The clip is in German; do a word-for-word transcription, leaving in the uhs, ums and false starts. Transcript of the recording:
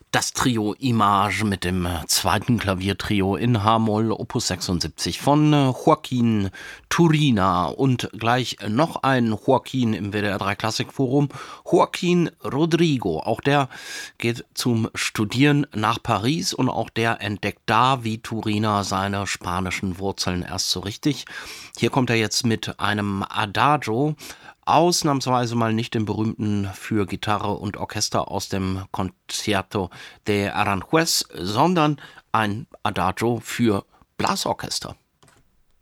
Das Trio Image mit dem zweiten Klaviertrio in H-Moll, Opus sechsundsiebzig von Joaquin Turina und gleich noch ein Joaquin im W D R drei Klassikforum, Joaquin Rodrigo. Auch der geht zum Studieren nach Paris und auch der entdeckt da wie Turina seine spanischen Wurzeln erst so richtig. Hier kommt er jetzt mit einem Adagio, ausnahmsweise mal nicht den berühmten für Gitarre und Orchester aus dem Concierto de Aranjuez, sondern ein Adagio für Blasorchester.